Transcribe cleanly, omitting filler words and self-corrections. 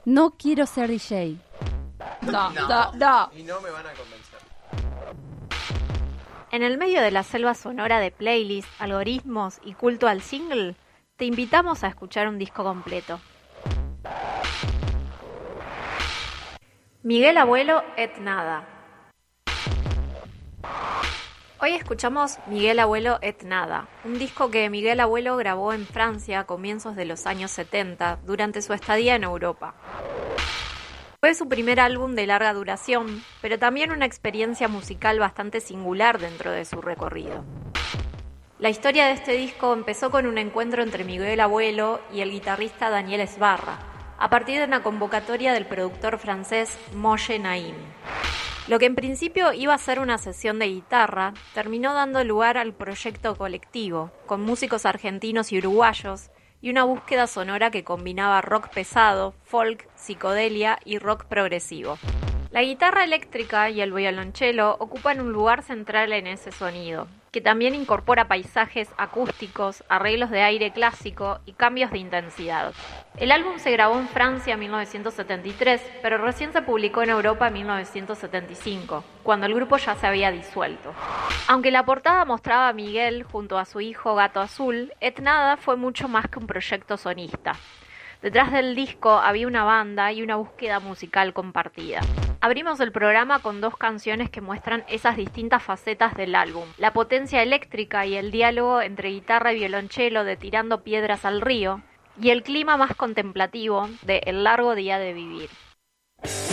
No quiero ser DJ. No. Y no me van a convencer. En el medio de la selva sonora de playlists, algoritmos y culto al single, te invitamos a escuchar un disco completo. Miguel Abuelo et Nada. Hoy escuchamos Miguel Abuelo et Nada, un disco que Miguel Abuelo grabó en Francia a comienzos de los años 70, durante su estadía en Europa. Fue su primer álbum de larga duración, pero también una experiencia musical bastante singular dentro de su recorrido. La historia de este disco empezó con un encuentro entre Miguel Abuelo y el guitarrista Daniel Esbarra, a partir de una convocatoria del productor francés Moshe Naim. Lo que en principio iba a ser una sesión de guitarra, terminó dando lugar al proyecto colectivo, con músicos argentinos y uruguayos, y una búsqueda sonora que combinaba rock pesado, folk, psicodelia y rock progresivo. La guitarra eléctrica y el violonchelo ocupan un lugar central en ese sonido, que también incorpora paisajes acústicos, arreglos de aire clásico y cambios de intensidad. El álbum se grabó en Francia en 1973, pero recién se publicó en Europa en 1975, cuando el grupo ya se había disuelto. Aunque la portada mostraba a Miguel junto a su hijo Gato Azul, Et Nada fue mucho más que un proyecto sonista. Detrás del disco había una banda y una búsqueda musical compartida. Abrimos el programa con dos canciones que muestran esas distintas facetas del álbum: la potencia eléctrica y el diálogo entre guitarra y violonchelo de Tirando Piedras al Río, y el clima más contemplativo de El largo día de vivir.